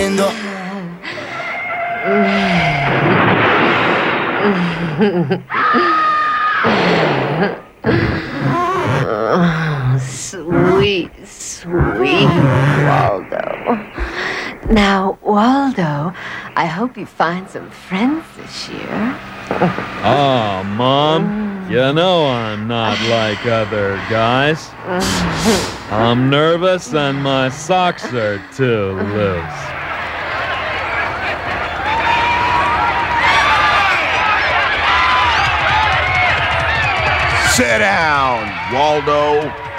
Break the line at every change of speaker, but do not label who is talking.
Sweet, sweet Waldo. Now, Waldo, I hope you find some friends this year.
Oh, Mom, you know I'm not like other guys. I'm nervous and my socks are too loose.
Sit down, Waldo.